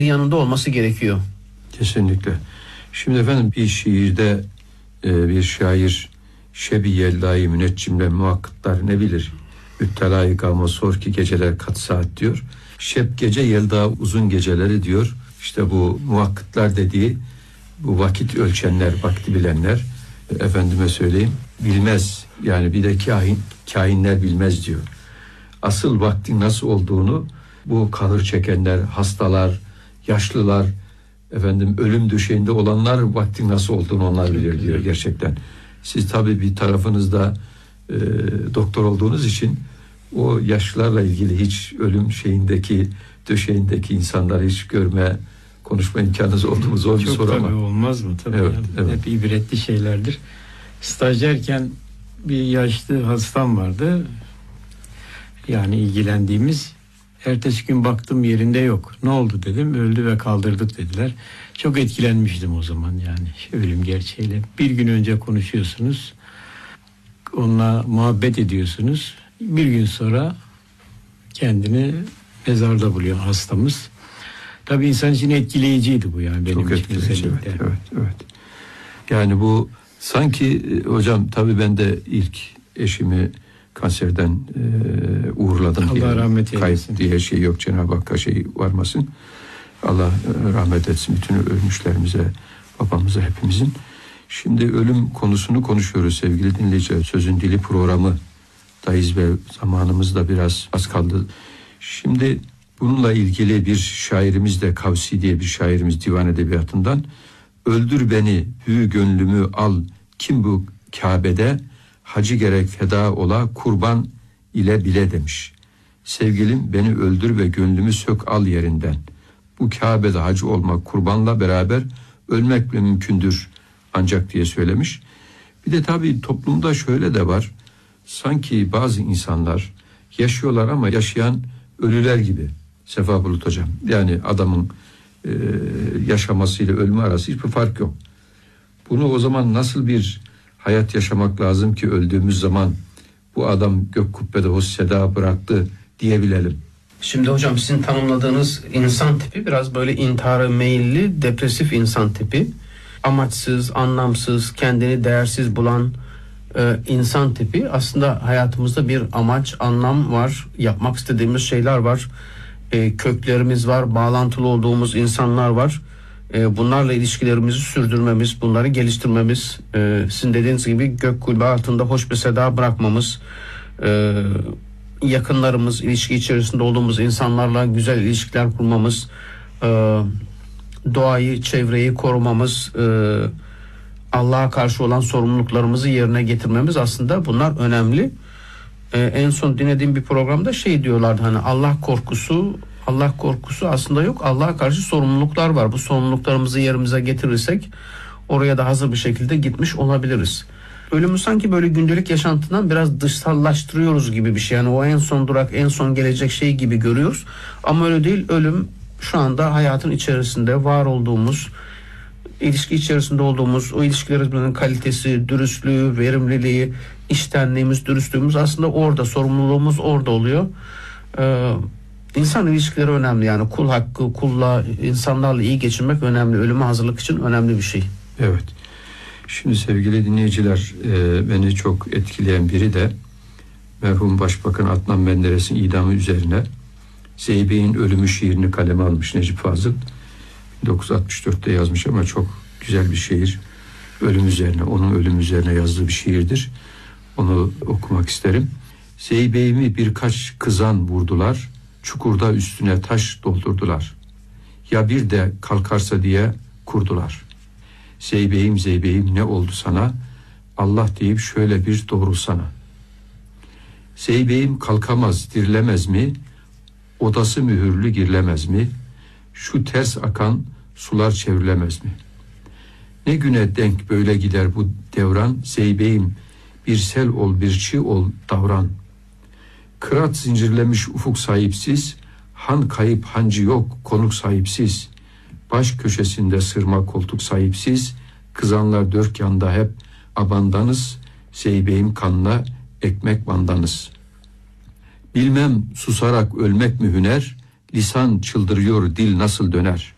yanında olması gerekiyor. Kesinlikle. Şimdi efendim bir şiirde bir şair şebi yeldayı müneccimle muvakkıtlar ne bilir? Üttelayı gama sor ki geceler kaç saat diyor. Şeb gece yelda uzun geceleri diyor. İşte bu muvakkıtlar dediği bu vakit ölçenler, vakti bilenler efendime söyleyeyim bilmez. Yani bir de kahinler bilmez diyor. Asıl vaktin nasıl olduğunu bu kahır çekenler, hastalar, yaşlılar, efendim ölüm döşeğinde olanlar vaktin nasıl olduğunu onlar bilir diyor gerçekten. Siz tabii bir tarafınızda doktor olduğunuz için o yaşlılarla ilgili hiç ölüm döşeğindeki insanları hiç konuşma imkanınız oldu mu? Zor bir soru ama. Tabii olmaz mı? Tabii evet, yani. Evet. Hep ibretli şeylerdir. Stajyerken bir yaşlı hastam vardı. Yani ilgilendiğimiz. Ertesi gün baktım yerinde yok. Ne oldu dedim. Öldü ve kaldırdık dediler. Çok etkilenmiştim o zaman yani ölüm gerçeğiyle. Bir gün önce konuşuyorsunuz. Onunla muhabbet ediyorsunuz. Bir gün sonra kendini mezarda buluyor hastamız. Tabii insan için etkileyiciydi bu yani benim çok için özellikle. Evet. Yani bu sanki hocam tabii ben de ilk eşimi kanserden uğurladım. Allah rahmet eylesin. Kayıp diye şey yok, Cenab-ı Hakk'a şey varmasın. Allah rahmet etsin bütün ölmüşlerimize, babamıza, hepimizin. Şimdi ölüm konusunu konuşuyoruz sevgili dinleyiciler. Sözün Dili programı dayız ve zamanımız da biraz az kaldı. Şimdi bununla ilgili bir şairimiz de Kavsi diye bir şairimiz divan edebiyatından öldür beni hü gönlümü al kim bu Kabe'de hacı gerek feda ola kurban ile bile demiş. Sevgilim beni öldür ve gönlümü sök al yerinden. Bu Kabe'de hacı olmak kurbanla beraber ölmek mümkündür ancak diye söylemiş. Bir de tabii toplumda şöyle de var. Sanki bazı insanlar yaşıyorlar ama yaşayan ölüler gibi. Sefa Bulut hocam. Yani adamın yaşamasıyla ölme arası hiçbir fark yok. Bunu o zaman nasıl bir hayat yaşamak lazım ki öldüğümüz zaman bu adam gök kubbede o seda bıraktı diyebilelim. Şimdi hocam sizin tanımladığınız insan tipi biraz böyle intihara meyilli, depresif insan tipi. Amaçsız, anlamsız, kendini değersiz bulan insan tipi. Aslında hayatımızda bir amaç, anlam var. Yapmak istediğimiz şeyler var. Köklerimiz var, bağlantılı olduğumuz insanlar var. Bunlarla ilişkilerimizi sürdürmemiz, bunları geliştirmemiz, sizin dediğiniz gibi gök kubbe altında hoş bir seda bırakmamız, yakınlarımız, ilişki içerisinde olduğumuz insanlarla güzel ilişkiler kurmamız, doğayı, çevreyi korumamız, Allah'a karşı olan sorumluluklarımızı yerine getirmemiz, aslında bunlar önemli. En son dinlediğim bir programda şey diyorlardı, hani Allah korkusu aslında yok. Allah'a karşı sorumluluklar var. Bu sorumluluklarımızı yerimize getirirsek oraya da hazır bir şekilde gitmiş olabiliriz. Ölümü sanki böyle gündelik yaşantından biraz dışsallaştırıyoruz gibi bir şey. Yani o en son durak, en son gelecek şey gibi görüyoruz. Ama öyle değil. Ölüm şu anda hayatın içerisinde var olduğumuz, ilişki içerisinde olduğumuz, o ilişkilerimizin kalitesi, dürüstlüğü, verimliliği, içtenliğimiz, dürüstlüğümüz aslında orada, sorumluluğumuz orada oluyor. İnsan ilişkileri önemli, yani kul hakkı, kulla, insanlarla iyi geçirmek önemli. Ölüme hazırlık için önemli bir şey. Evet. Şimdi sevgili dinleyiciler, beni çok etkileyen biri de merhum Başbakan Adnan Menderes'in idamı üzerine Zeybe'in Ölümü şiirini kaleme almış Necip Fazıl. 1964'te yazmış ama çok güzel bir şiir. Ölüm üzerine, onun ölüm üzerine yazdığı bir şiirdir. Onu okumak isterim. Zeybe'imi birkaç kızan vurdular, çukurda üstüne taş doldurdular. Ya bir de kalkarsa diye kurdular. Zeybeğim Zeybeğim ne oldu sana? Allah deyip şöyle bir doğrulsana. Zeybeğim kalkamaz dirilemez mi? Odası mühürlü girilemez mi? Şu ters akan sular çevrilemez mi? Ne güne denk böyle gider bu devran? Zeybeğim bir sel ol bir çığ ol davran. Kırat zincirlemiş ufuk sahipsiz, han kayıp hancı yok konuk sahipsiz. Baş köşesinde sırma koltuk sahipsiz, kızanlar dört yanda hep abandanız, Zeybeğim kanla ekmek bandanız. Bilmem susarak ölmek mi hüner, lisan çıldırıyor dil nasıl döner.